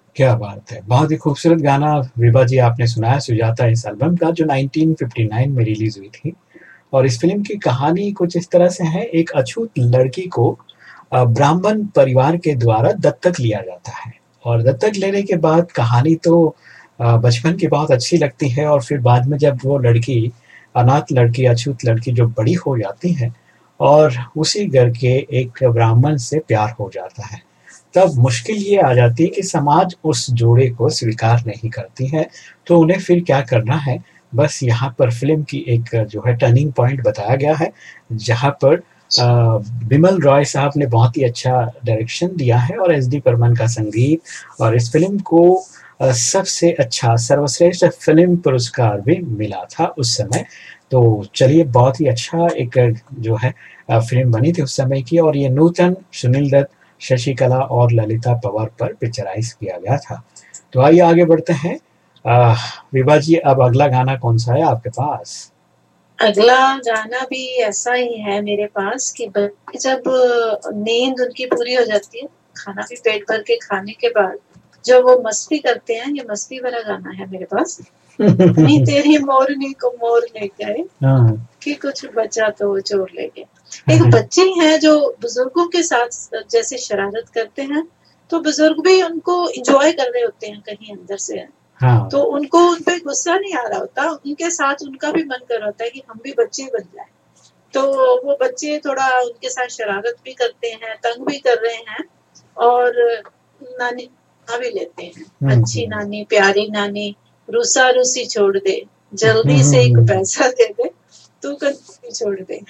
क्या बात है! बहुत ही खूबसूरत गाना विभा जी आपने सुनाया सुजाता इस एल्बम का जो 1959 में रिलीज़ हुई थी। और इस फ़िल्म की कहानी कुछ इस तरह से है, एक अछूत लड़की को ब्राह्मण परिवार के द्वारा दत्तक लिया जाता है। और दत्तक लेने के बाद कहानी तो बचपन की बहुत अच्छी लगती है और फिर बाद में जब वो लड़की, अनाथ लड़की, अछूत लड़की जो बड़ी हो जाती है और उसी घर के एक ब्राह्मण से प्यार हो जाता है। तब मुश्किल ये आ जाती है कि समाज उस जोड़े को स्वीकार नहीं करती है, तो उन्हें फिर क्या करना है, बस यहाँ पर फ़िल्म की एक जो है टर्निंग पॉइंट बताया गया है, जहाँ पर बिमल रॉय साहब ने बहुत ही अच्छा डायरेक्शन दिया है और एस डी बर्मन का संगीत और इस फ़िल्म को सबसे अच्छा सर्वश्रेष्ठ फ़िल्म पुरस्कार भी मिला था उस समय। तो चलिए बहुत ही अच्छा एक जो है फ़िल्म बनी थी उस समय की और ये नूतन, सुनील दत्त, शशिकला और ललिता पंवार पर पिक्चराइज़ किया गया था। तो आइए आगे बढ़ते हैं। विभा जी अब अगला गाना कौन-सा है आपके पास? अगला गाना भी ऐसा ही है मेरे पास कि जब नींद उनकी पूरी हो जाती है, खाना भी पेट भर के खाने के बाद, जब वो मस्ती करते हैं, ये मस्ती वाला गाना है मेरे पास। नी तेरी मोरनी को मोर ले गए हाँ। कि कुछ बचा तो वो चोर ले गए। एक बच्चे हैं जो बुजुर्गों के साथ जैसे शरारत करते हैं, तो बुजुर्ग भी उनको एंजॉय कर रहे होते हैं कहीं अंदर से। हाँ। तो उनको उन पे गुस्सा नहीं आ रहा होता, उनके साथ उनका भी मन कर रहा होता है कि हम भी बच्चे बन जाएं। तो वो बच्चे थोड़ा उनके साथ शरारत भी करते हैं, तंग भी कर रहे हैं और नानी भी लेते हैं। अच्छी नानी, प्यारी नानी, रूसा रूसी छोड़ दे, जल्दी से एक पैसा दे दे, तू कंजूसी छोड़ दे।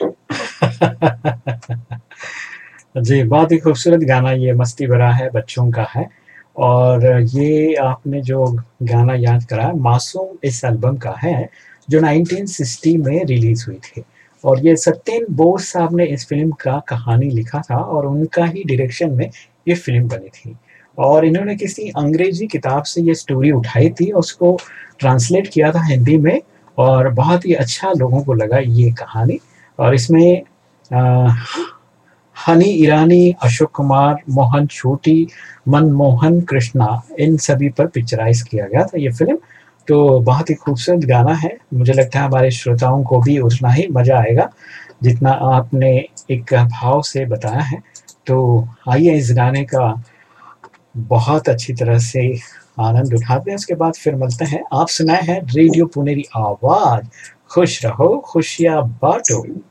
जी, बहुत ही खूबसूरत गाना ये मस्ती भरा है, बच्चों का है और ये आपने जो गाना याद कराया मासूम इस एल्बम का है, जो 1960 में रिलीज़ हुई थी और ये सत्येन बोस साहब ने इस फ़िल्म का कहानी लिखा था और उनका ही डायरेक्शन में ये फ़िल्म बनी थी और इन्होंने किसी अंग्रेज़ी किताब से ये स्टोरी उठाई थी, उसको ट्रांसलेट किया था हिंदी में और बहुत ही अच्छा लोगों को लगा ये कहानी और इसमें अ, हनी ईरानी, अशोक कुमार, मोहन छोटी, मनमोहन कृष्णा इन सभी पर पिक्चराइज़ किया गया था ये फ़िल्म। तो बहुत ही खूबसूरत गाना है, मुझे लगता है हमारे श्रोताओं को भी उतना ही मज़ा आएगा, जितना आपने एक भाव से बताया है। तो आइए इस गाने का बहुत अच्छी तरह से आनंद उठाते हैं, उसके बाद फिर मिलते हैं। आप सुनाए हैं रेडियो पुनेरी आवाज़, खुश रहो, खुशियाँ बाँटो।